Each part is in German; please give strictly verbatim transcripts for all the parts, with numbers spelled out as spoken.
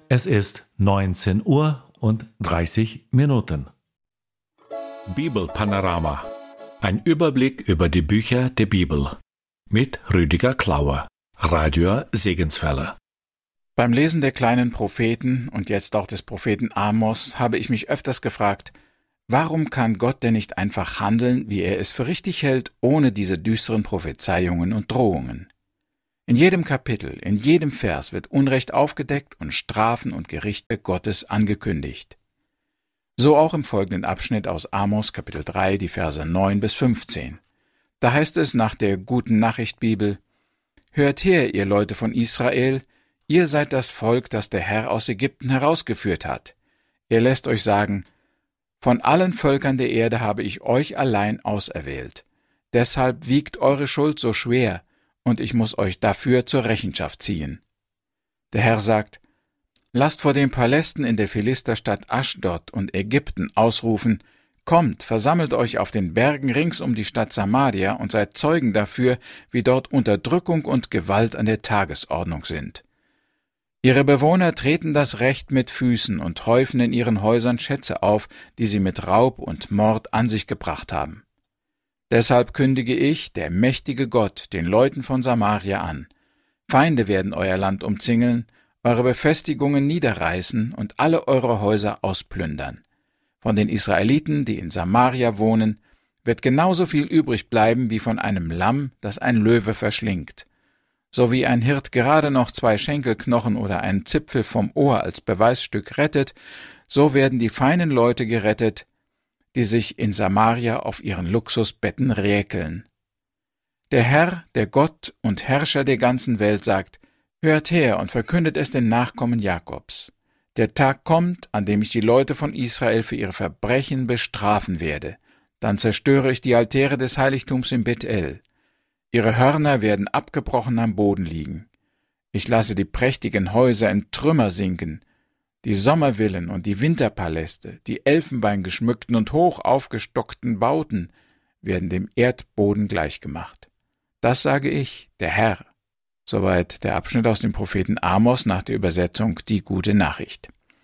Es ist neunzehn Uhr und dreißig Minuten. Bibelpanorama. Ein Überblick über die Bücher der Bibel. Mit Rüdiger Klauer, Radio Segenswelle. Beim Lesen der kleinen Propheten und jetzt auch des Propheten Amos habe ich mich öfters gefragt, warum kann Gott denn nicht einfach handeln, wie er es für richtig hält, ohne diese düsteren Prophezeiungen und Drohungen? In jedem Kapitel, in jedem Vers wird Unrecht aufgedeckt und Strafen und Gerichte Gottes angekündigt. So auch im folgenden Abschnitt aus Amos Kapitel drei, die Verse neun bis fünfzehn. Da heißt es nach der Guten-Nachricht-Bibel: Hört her, ihr Leute von Israel, ihr seid das Volk, das der Herr aus Ägypten herausgeführt hat. Er lässt euch sagen: Von allen Völkern der Erde habe ich euch allein auserwählt. Deshalb wiegt eure Schuld so schwer, und ich muss euch dafür zur Rechenschaft ziehen. Der Herr sagt: Lasst vor den Palästen in der Philisterstadt Aschdod und Ägypten ausrufen: Kommt, versammelt euch auf den Bergen rings um die Stadt Samaria und seid Zeugen dafür, wie dort Unterdrückung und Gewalt an der Tagesordnung sind. Ihre Bewohner treten das Recht mit Füßen und häufen in ihren Häusern Schätze auf, die sie mit Raub und Mord an sich gebracht haben. Deshalb kündige ich, der mächtige Gott, den Leuten von Samaria an: Feinde werden euer Land umzingeln, eure Befestigungen niederreißen und alle eure Häuser ausplündern. Von den Israeliten, die in Samaria wohnen, wird genauso viel übrig bleiben wie von einem Lamm, das ein Löwe verschlingt. So wie ein Hirt gerade noch zwei Schenkelknochen oder einen Zipfel vom Ohr als Beweisstück rettet, so werden die feinen Leute gerettet, die sich in Samaria auf ihren Luxusbetten räkeln. Der Herr, der Gott und Herrscher der ganzen Welt, sagt: Hört her und verkündet es den Nachkommen Jakobs. Der Tag kommt, an dem ich die Leute von Israel für ihre Verbrechen bestrafen werde. Dann zerstöre ich die Altäre des Heiligtums in Bethel. Ihre Hörner werden abgebrochen am Boden liegen. Ich lasse die prächtigen Häuser in Trümmer sinken. Die Sommervillen und die Winterpaläste, die elfenbeingeschmückten und hoch aufgestockten Bauten werden dem Erdboden gleichgemacht. Das sage ich, der Herr. Soweit der Abschnitt aus dem Propheten Amos nach der Übersetzung Die gute Nachricht.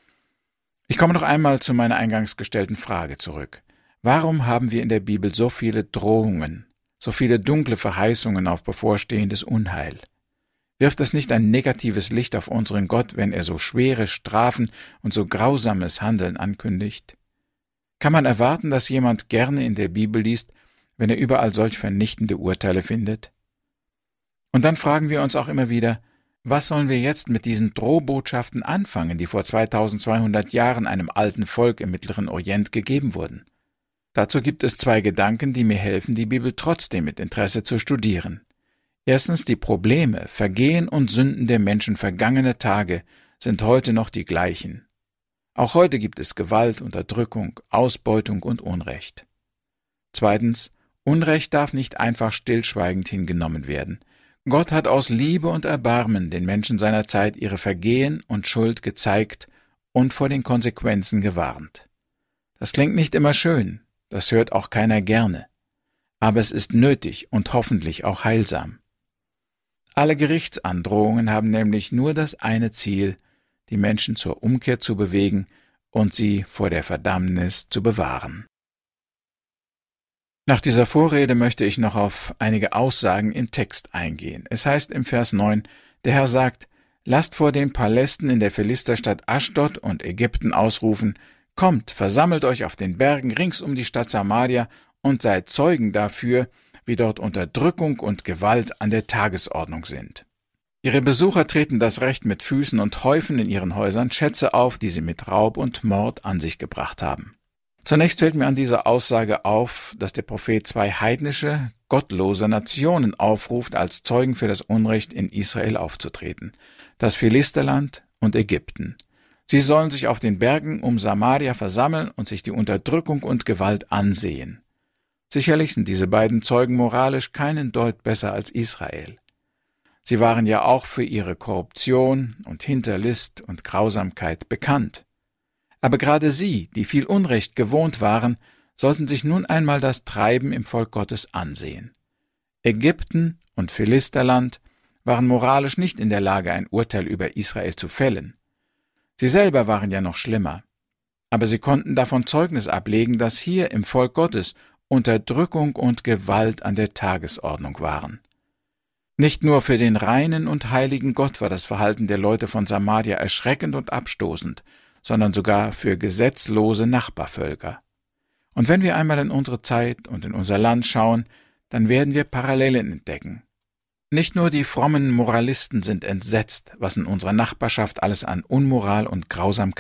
Ich komme noch einmal zu meiner eingangs gestellten Frage zurück. Warum haben wir in der Bibel so viele Drohungen, so viele dunkle Verheißungen auf bevorstehendes Unheil? Wirft das nicht ein negatives Licht auf unseren Gott, wenn er so schwere Strafen und so grausames Handeln ankündigt? Kann man erwarten, dass jemand gerne in der Bibel liest, wenn er überall solch vernichtende Urteile findet? Und dann fragen wir uns auch immer wieder, was sollen wir jetzt mit diesen Drohbotschaften anfangen, die vor zweitausendzweihundert Jahren einem alten Volk im Mittleren Orient gegeben wurden? Dazu gibt es zwei Gedanken, die mir helfen, die Bibel trotzdem mit Interesse zu studieren. Erstens, die Probleme, Vergehen und Sünden der Menschen vergangener Tage sind heute noch die gleichen. Auch heute gibt es Gewalt, Unterdrückung, Ausbeutung und Unrecht. Zweitens, Unrecht darf nicht einfach stillschweigend hingenommen werden. Gott hat aus Liebe und Erbarmen den Menschen seiner Zeit ihre Vergehen und Schuld gezeigt und vor den Konsequenzen gewarnt. Das klingt nicht immer schön, das hört auch keiner gerne, aber es ist nötig und hoffentlich auch heilsam. Alle Gerichtsandrohungen haben nämlich nur das eine Ziel, die Menschen zur Umkehr zu bewegen und sie vor der Verdammnis zu bewahren. Nach dieser Vorrede möchte ich noch auf einige Aussagen im Text eingehen. Es heißt im Vers neun, der Herr sagt: Lasst vor den Palästen in der Philisterstadt Aschdod und Ägypten ausrufen: Kommt, versammelt euch auf den Bergen rings um die Stadt Samaria und seid Zeugen dafür, wie dort Unterdrückung und Gewalt an der Tagesordnung sind. Ihre Besucher treten das Recht mit Füßen und häufen in ihren Häusern Schätze auf, die sie mit Raub und Mord an sich gebracht haben. Zunächst fällt mir an dieser Aussage auf, dass der Prophet zwei heidnische, gottlose Nationen aufruft, als Zeugen für das Unrecht in Israel aufzutreten: das Philisterland und Ägypten. Sie sollen sich auf den Bergen um Samaria versammeln und sich die Unterdrückung und Gewalt ansehen. Sicherlich sind diese beiden Zeugen moralisch keinen Deut besser als Israel. Sie waren ja auch für ihre Korruption und Hinterlist und Grausamkeit bekannt. Aber gerade sie, die viel Unrecht gewohnt waren, sollten sich nun einmal das Treiben im Volk Gottes ansehen. Ägypten und Philisterland waren moralisch nicht in der Lage, ein Urteil über Israel zu fällen. Sie selber waren ja noch schlimmer. Aber sie konnten davon Zeugnis ablegen, dass hier im Volk Gottes Unterdrückung und Gewalt an der Tagesordnung waren. Nicht nur für den reinen und heiligen Gott war das Verhalten der Leute von Samaria erschreckend und abstoßend, sondern sogar für gesetzlose Nachbarvölker. Und wenn wir einmal in unsere Zeit und in unser Land schauen, dann werden wir Parallelen entdecken. Nicht nur die frommen Moralisten sind entsetzt, was in unserer Nachbarschaft alles an Unmoral und Grausamkeit